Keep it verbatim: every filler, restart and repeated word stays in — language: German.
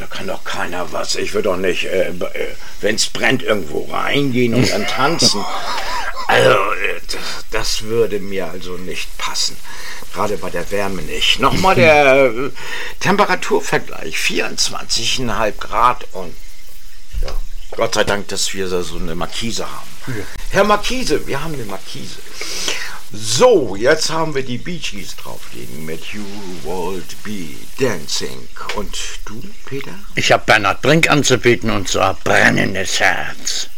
da kann doch keiner was. Ich würde doch nicht, äh, äh, wenn es brennt, irgendwo reingehen und dann tanzen. Also, äh, das würde mir also nicht passen. Gerade bei der Wärme nicht. Nochmal der äh, Temperaturvergleich. vierundzwanzig Komma fünf Grad und ja, Gott sei Dank, dass wir so eine Markise haben. Ja. Herr Markise, wir haben eine Markise. So, jetzt haben wir die Bee Gees draufliegen mit You Would Be Dancing. Und du, Peter? Ich habe Bernhard Brink anzubieten und zwar Brennendes Herz.